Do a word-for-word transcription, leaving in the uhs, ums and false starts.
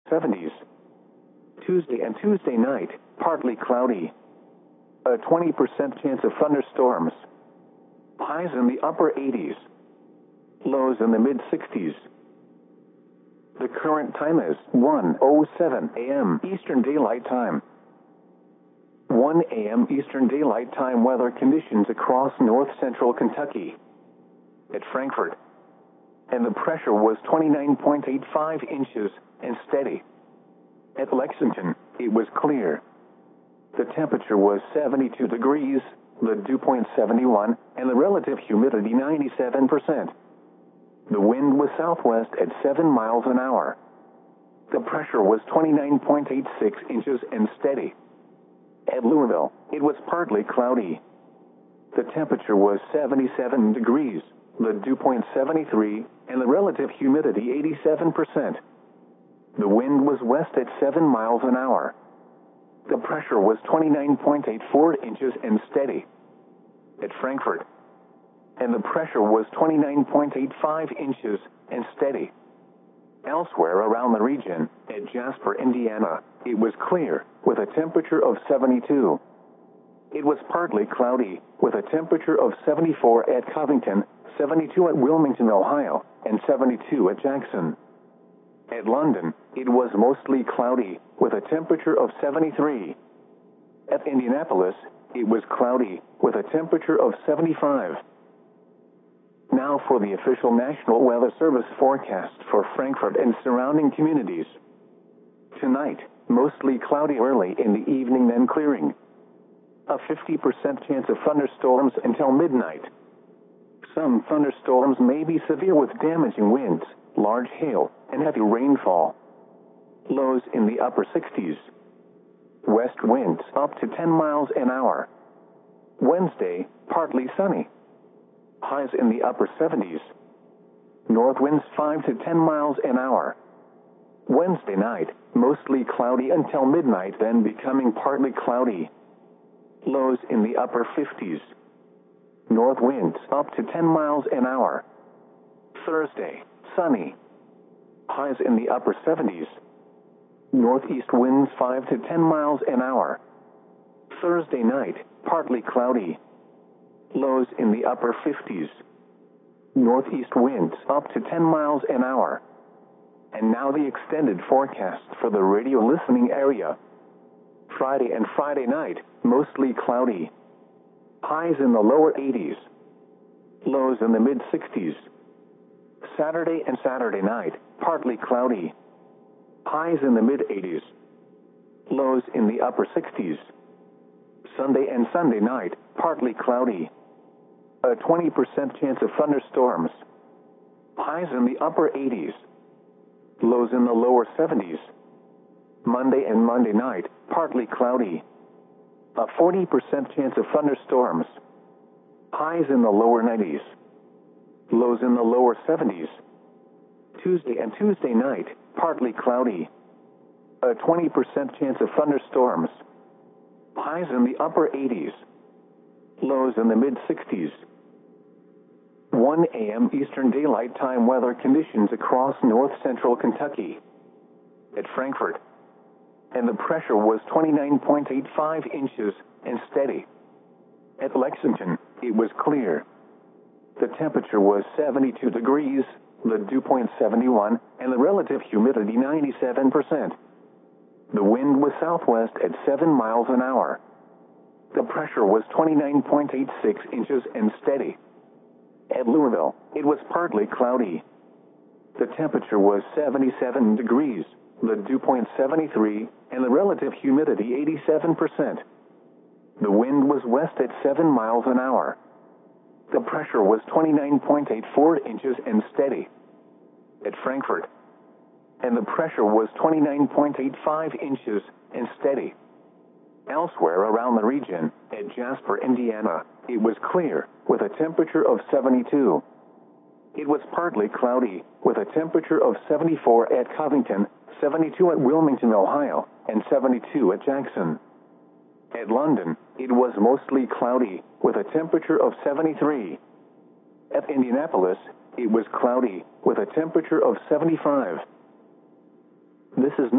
seventies. Tuesday and Tuesday night, partly cloudy. A twenty percent chance of thunderstorms. Highs in the upper eighties. Lows in the mid-sixties. The current time is one oh seven a m Eastern Daylight Time. one a m Eastern Daylight Time weather conditions across north-central Kentucky. At Frankfort. And the pressure was twenty-nine point eight five inches and steady. At Lexington, it was clear. The temperature was seventy-two degrees, the dew point seventy-one, and the relative humidity ninety-seven percent. The wind was southwest at seven miles an hour. The pressure was twenty-nine point eight six inches and steady. At Louisville, it was partly cloudy. The temperature was seventy-seven degrees, the dew point seventy-three, and the relative humidity eighty-seven percent. The wind was west at seven miles an hour. The pressure was twenty-nine point eight four inches and steady. At Frankfort. And the pressure was twenty-nine point eight five inches and steady. Elsewhere around the region, at Jasper, Indiana, it was clear, with a temperature of seventy-two. It was partly cloudy, with a temperature of seventy-four at Covington, seventy-two at Wilmington, Ohio, and seventy-two at Jackson. At London, it was mostly cloudy, with a temperature of seventy-three. At Indianapolis, it was cloudy, with a temperature of seventy-five. Now for the official National Weather Service forecast for Frankfort and surrounding communities. Tonight, mostly cloudy early in the evening, then clearing. A fifty percent chance of thunderstorms until midnight. Some thunderstorms may be severe with damaging winds, large hail, and heavy rainfall. Lows in the upper sixties. West winds up to ten miles an hour. Wednesday, partly sunny. Highs in the upper seventies. North winds five to ten miles an hour. Wednesday night, mostly cloudy until midnight, then becoming partly cloudy. Lows in the upper fifties. North winds up to ten miles an hour. Thursday, sunny. Highs in the upper seventies. Northeast winds five to ten miles an hour. Thursday night, partly cloudy. Lows in the upper fifties. Northeast winds up to ten miles an hour. And now the extended forecast for the radio listening area. Friday and Friday night, mostly cloudy. Highs in the lower eighties. Lows in the mid-sixties. Saturday and Saturday night, partly cloudy. Highs in the mid-eighties. Lows in the upper sixties. Sunday and Sunday night, partly cloudy. A twenty percent chance of thunderstorms. Highs in the upper eighties. Lows in the lower seventies. Monday and Monday night, partly cloudy. A forty percent chance of thunderstorms. Highs in the lower nineties. Lows in the lower seventies. Tuesday and Tuesday night, partly cloudy. A twenty percent chance of thunderstorms. Highs in the upper eighties. Lows in the mid-sixties. one a m Eastern Daylight Time weather conditions across north-central Kentucky. At Frankfort. And the pressure was twenty-nine point eight five inches and steady. At Lexington, it was clear. The temperature was seventy-two degrees, the dew point seventy-one, and the relative humidity ninety-seven percent. The wind was southwest at seven miles an hour. The pressure was twenty-nine point eight six inches and steady. At Louisville, it was partly cloudy. The temperature was seventy-seven degrees, the dew point seventy-three, and the relative humidity eighty-seven percent. The wind was west at seven miles an hour. The pressure was twenty-nine point eight four inches and steady. At Frankfort. And the pressure was twenty-nine point eight five inches and steady. Elsewhere around the region, at Jasper, Indiana, it was clear, with a temperature of seventy-two. It was partly cloudy, with a temperature of seventy-four at Covington, seventy-two at Wilmington, Ohio, and seventy-two at Jackson. At London, it was mostly cloudy, with a temperature of seventy-three. At Indianapolis, it was cloudy, with a temperature of seventy-five. This is